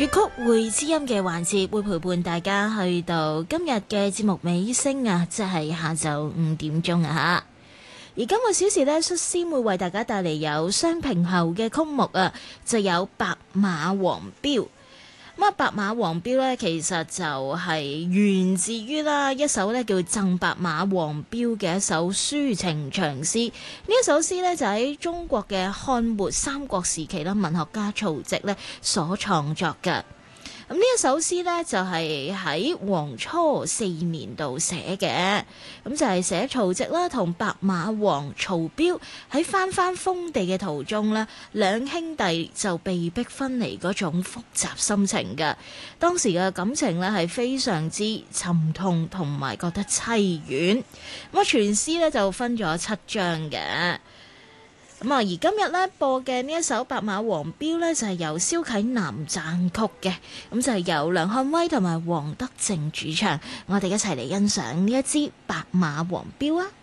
粵曲會知音嘅環節會陪伴大家去到今日嘅節目尾聲啊，即係下晝5點鐘啊。而今個小時呢，率先會為大家帶嚟有雙平喉嘅曲目啊，就有白馬王標。咁啊，白馬王標呢，其實就係源自於啦一首呢叫《贈白馬王標》嘅一首抒情長詩。呢一首詩呢，就喺中國嘅漢末三國時期啦，文學家曹植呢所創作嘅。咁呢一首詩呢，就係喺黃初4年度寫嘅，咁就係寫曹植啦同白馬王曹標喺翻封地嘅途中呢，兩兄弟就被逼分離嗰種複雜心情嘅。當時嘅感情呢，係非常之沉痛同埋覺得凄怨。咁啊，全詩呢，就分咗7章嘅。咁啊，而今日咧播嘅呢一首《白馬王標》咧，就係由蕭啟南撰曲嘅，咁就係由梁漢威同埋黃德正主唱，我哋一齊嚟欣賞呢一支《白馬王標》啊！